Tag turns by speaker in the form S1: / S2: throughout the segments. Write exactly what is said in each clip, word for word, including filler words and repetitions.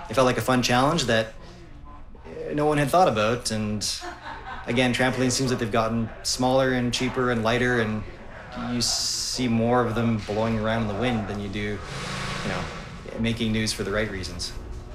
S1: it felt like a fun challenge that no one had thought about. And again, trampolines seems like they've gotten smaller and cheaper and lighter, and you see more of them blowing around in the wind than you do, you know, making news for the right reasons.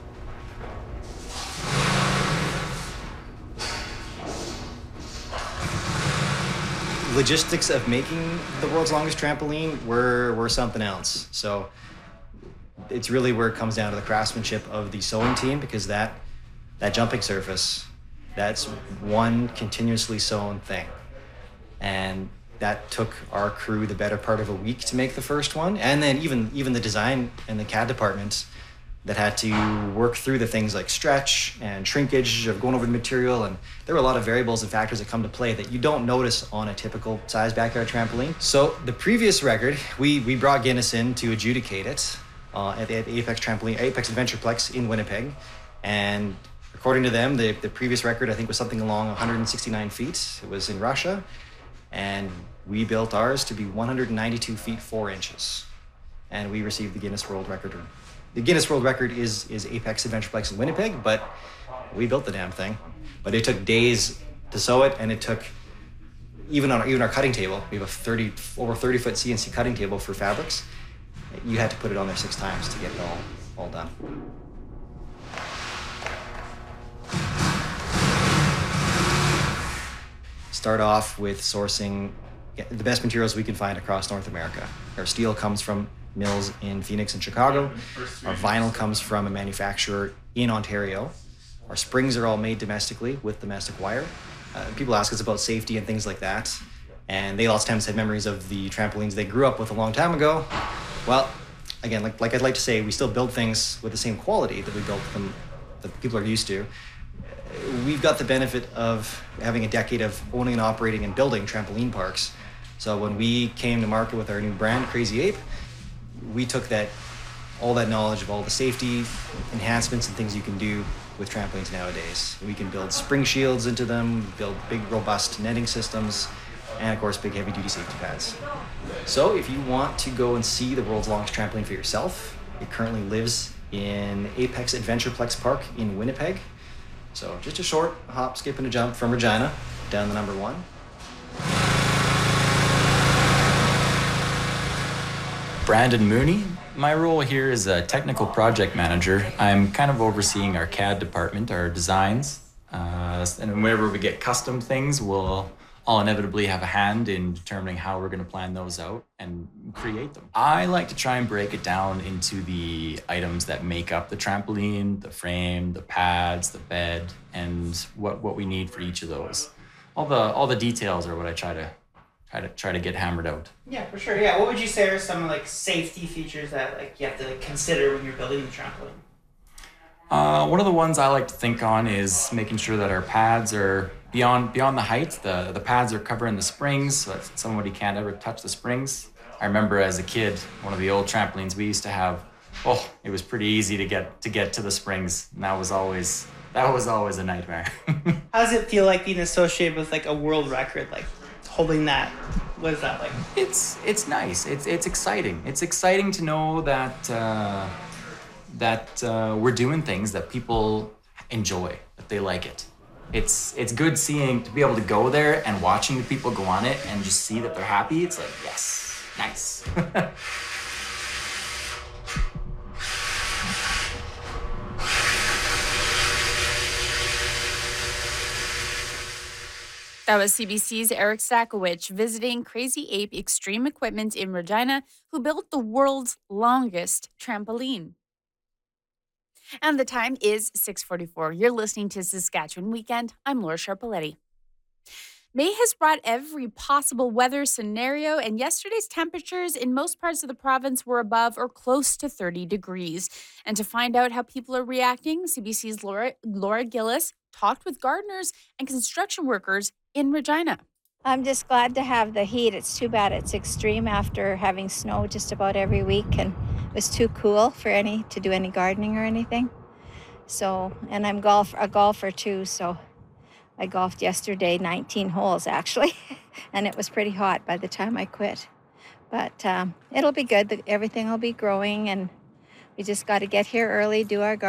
S1: Logistics of making the world's longest trampoline were, were something else. So it's really where it comes down to the craftsmanship of the sewing team, because that, that jumping surface, that's one continuously sewn thing. And that took our crew the better part of a week to make the first one. And then even, even the design and the C A D department that had to work through the things like stretch and shrinkage of going over the material. And there were a lot of variables and factors that come to play that you don't notice on a typical size backyard trampoline. So the previous record, we, we brought Guinness in to adjudicate it uh, at the Apex Trampoline, Apex Adventureplex in Winnipeg. And according to them, the, the previous record, I think, was something along one hundred sixty-nine feet. It was in Russia. And we built ours to be one hundred ninety-two feet, four inches. And we received the Guinness World Record. The Guinness World Record is, is Apex Adventureplex in Winnipeg, but we built the damn thing. But it took days to sew it, and it took, even on even our cutting table, we have a thirty, over thirty foot C N C cutting table for fabrics. You had to put it on there six times to get it all, all done. Start off with sourcing the best materials we can find across North America. Our steel comes from mills in Phoenix and Chicago. Our vinyl comes from a manufacturer in Ontario. Our springs are all made domestically with domestic wire. Uh, people ask us about safety and things like that, and they lots of times have memories of the trampolines they grew up with a long time ago. Well, again, like, like I'd like to say, we still build things with the same quality that we built them, that people are used to. We've got the benefit of having a decade of owning and operating and building trampoline parks. So when we came to market with our new brand, Crazy Ape, we took that, all that knowledge of all the safety enhancements and things you can do with trampolines nowadays. We can build spring shields into them, build big robust netting systems, and of course big heavy duty safety pads. So if you want to go and see the world's longest trampoline for yourself, it currently lives in Apex Adventureplex Park in Winnipeg. So just a short hop, skip, and a jump from Regina down the number one.
S2: Brandon Mooney. My role here is a technical project manager. I'm kind of overseeing our C A D department, our designs. Uh, and whenever we get custom things, we'll all inevitably have a hand in determining how we're going to plan those out and create them. I like to try and break it down into the items that make up the trampoline, the frame, the pads, the bed, and what, what we need for each of those. All the all the details are what I try to try to try to get hammered out.
S3: Yeah, for sure. Yeah, what would you say are some like safety features that like you have to like, consider when you're building the trampoline?
S2: Uh, one of the ones I like to think on is making sure that our pads are beyond beyond the height. The the pads are covering the springs, so that somebody can't ever touch the springs. I remember as a kid, one of the old trampolines we used to have. Oh, it was pretty easy to get to get to the springs, and that was always that was always a nightmare.
S3: How does it feel like being associated with like a world record, like holding that? What is that like?
S2: It's it's nice. It's it's exciting. It's exciting to know that uh, that uh, we're doing things that people enjoy, that they like it. It's it's good seeing, to be able to go there and watching the people go on it and just see that they're happy. It's like, yes, nice.
S4: That was C B C's Eric Sakowicz visiting Crazy Ape Extreme Equipment in Regina, who built the world's longest trampoline. And the time is six forty-four. You're listening to Saskatchewan Weekend. I'm Laura Sharpaletti. May has brought every possible weather scenario, and yesterday's temperatures in most parts of the province were above or close to thirty degrees. And to find out how people are reacting, C B C's Laura, Laura Gillis talked with gardeners and construction workers in Regina.
S5: I'm just glad to have the heat. It's too bad it's extreme after having snow just about every week, and it was too cool for any to do any gardening or anything. So, and I'm golf a golfer too, so I golfed yesterday, nineteen holes actually, and it was pretty hot by the time I quit. But um, it'll be good. Everything will be growing, and we just got to get here early, do our gardening.